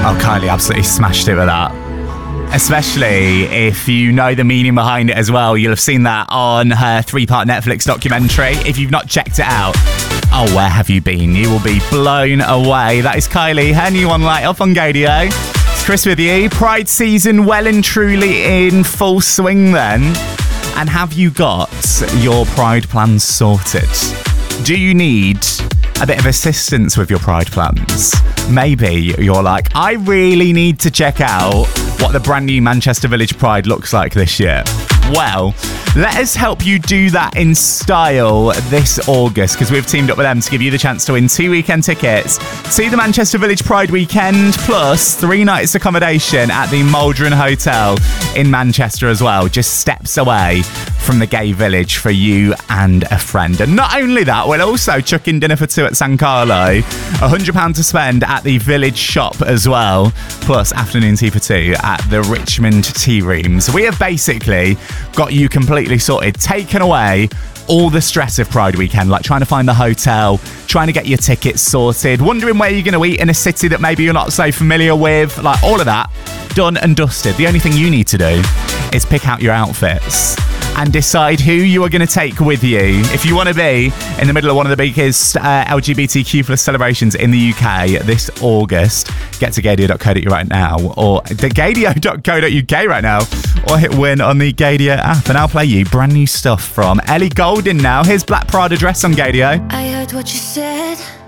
Oh, Kylie absolutely smashed it with that. Especially if you know the meaning behind it as well. You'll have seen that on her 3-part Netflix documentary. If you've not checked it out, oh, where have you been? You will be blown away. That is Kylie, her new one Light Up on Gaydio. It's Chris with you. Pride season well and truly in full swing then. And have you got your Pride plans sorted? Do you need a bit of assistance with your Pride plans? Maybe you're like, I really need to check out what the brand new Manchester Village Pride looks like this year. Well, let us help you do that in style this August, because we've teamed up with them to give you the chance to win 2 weekend tickets to the Manchester Village Pride weekend, plus 3 nights accommodation at the Maldron Hotel in Manchester as well, just steps away from the gay village for you and a friend. And not only that, we'll also chuck in dinner for 2 at San Carlo, £100 to spend at the village shop as well, plus afternoon tea for 2 at the Richmond Tea Rooms. We have basically got you completely sorted, taken away all the stress of Pride weekend, like trying to find the hotel, trying to get your tickets sorted, wondering where you're going to eat in a city that maybe you're not so familiar with, like all of that done and dusted. The only thing you need to do is pick out your outfits and decide who you are going to take with you. If you want to be in the middle of one of the biggest LGBTQ plus celebrations in the UK this August, get to gaydio.co.uk right now, or the gaydio.co.uk right now, or hit win on the Gaydio app. And I'll play you brand new stuff from Ellie Goulding now. Here's Black Prada Dress on Gaydio. I heard what you said.